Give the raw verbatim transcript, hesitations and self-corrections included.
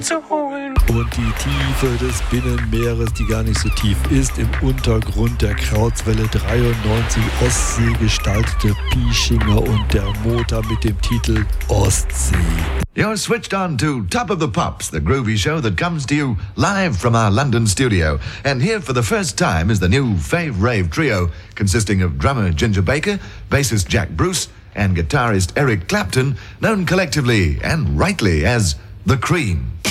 zu holen. Und die Tiefe des Binnenmeeres, die gar nicht so tief ist, im Untergrund der Krautswelle dreiundneunzig Ostsee gestaltete Pieschinger und der Motor mit dem Titel Ostsee. You're switched on to Top of the Pops, the groovy show that comes to you live from our London studio. And here for the first time is the new Fave Rave trio, consisting of drummer Ginger Baker, bassist Jack Bruce, and guitarist Eric Clapton, known collectively and rightly as The Cream.